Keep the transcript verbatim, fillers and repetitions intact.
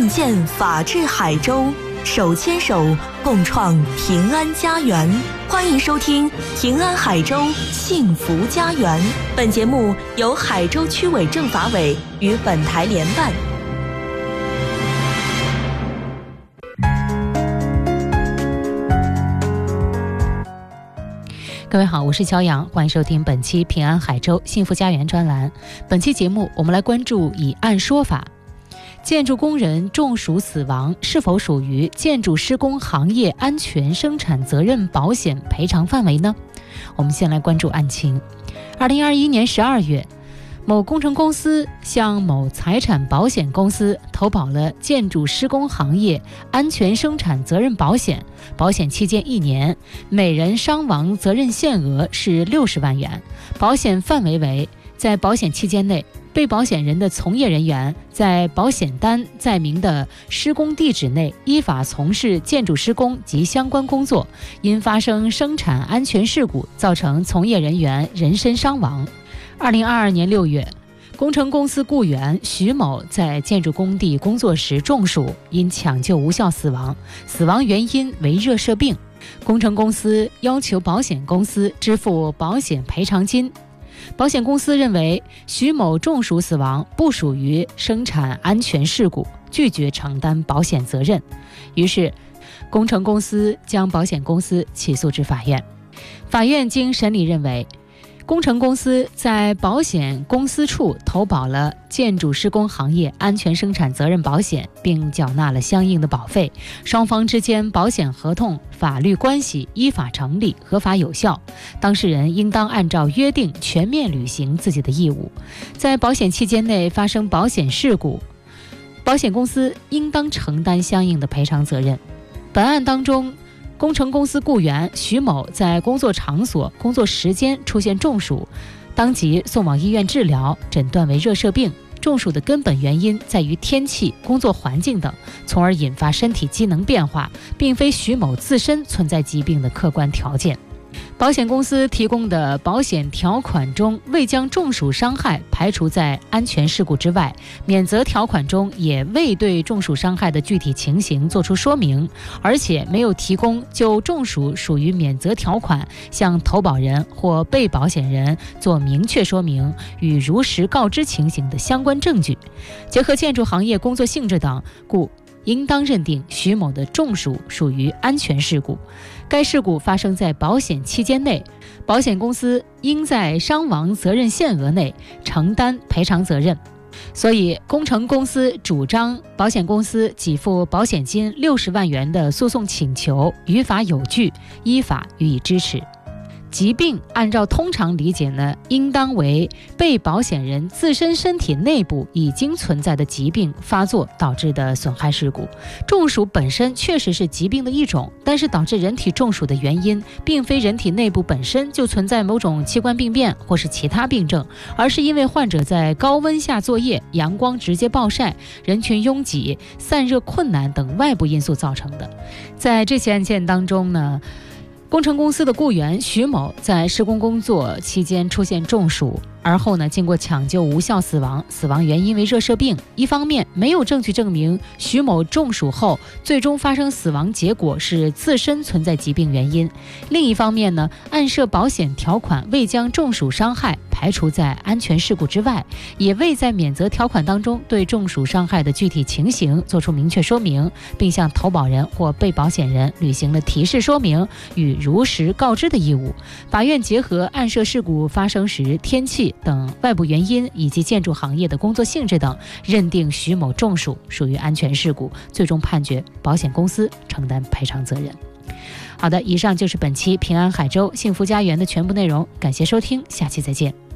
共建法治海州，手牵手共创平安家园。欢迎收听平安海州幸福家园。本节目由海州区委政法委与本台联办。 各位好，我是乔阳，欢迎收听本期平安海州幸福家园专栏。本期节目我们来关注以案说法，建筑工人中暑死亡是否属于建筑施工行业安全生产责任保险赔偿范围呢？我们先来关注案情。二零二一年十二月，某工程公司向某财产保险公司投保了建筑施工行业安全生产责任保险，保险期间一年，每人伤亡责任限额是六十万元，保险范围为在保险期间内，被保险人的从业人员在保险单载明的施工地址内依法从事建筑施工及相关工作，因发生生产安全事故造成从业人员人身伤亡。二零二二年六月，工程公司雇员徐某在建筑工地工作时中暑，因抢救无效死亡，死亡原因为热射病。工程公司要求保险公司支付保险赔偿金。保险公司认为徐某中暑死亡不属于生产安全事故，拒绝承担保险责任，于是工程公司将保险公司起诉至法院。法院经审理认为，工程公司在保险公司处投保了建筑施工行业安全生产责任保险，并缴纳了相应的保费，双方之间保险合同法律关系依法成立，合法有效，当事人应当按照约定全面履行自己的义务。在保险期间内发生保险事故，保险公司应当承担相应的赔偿责任。本案当中，工程公司雇员徐某在工作场所工作时间出现中暑，当即送往医院治疗，诊断为热射病。中暑的根本原因在于天气、工作环境等，从而引发身体机能变化，并非徐某自身存在疾病的客观条件。保险公司提供的保险条款中未将中暑伤害排除在安全事故之外，免责条款中也未对中暑伤害的具体情形作出说明，而且没有提供就中暑属于免责条款向投保人或被保险人做明确说明与如实告知情形的相关证据。结合建筑行业工作性质等，故应当认定徐某的中暑属于安全事故。该事故发生在保险期间内，保险公司应在伤亡责任限额内承担赔偿责任。所以，工程公司主张保险公司给付保险金六十万元的诉讼请求于法有据，依法予以支持。疾病按照通常理解呢，应当为被保险人自身身体内部已经存在的疾病发作导致的损害事故。中暑本身确实是疾病的一种，但是导致人体中暑的原因并非人体内部本身就存在某种器官病变或是其他病症，而是因为患者在高温下作业、阳光直接暴晒、人群拥挤、散热困难等外部因素造成的。在这起案件当中呢，工程公司的雇员徐某在施工工作期间出现中暑，而后呢，经过抢救无效死亡，死亡原因为热射病。一方面没有证据证明徐某中暑后最终发生死亡结果是自身存在疾病原因，另一方面呢，案涉保险条款未将中暑伤害排除在安全事故之外，也未在免责条款当中对中暑伤害的具体情形作出明确说明，并向投保人或被保险人履行了提示说明与如实告知的义务。法院结合案涉事故发生时天气等外部原因以及建筑行业的工作性质等，认定徐某中暑属于安全事故，最终判决保险公司承担赔偿责任。好的，以上就是本期平安海州幸福家园的全部内容，感谢收听，下期再见。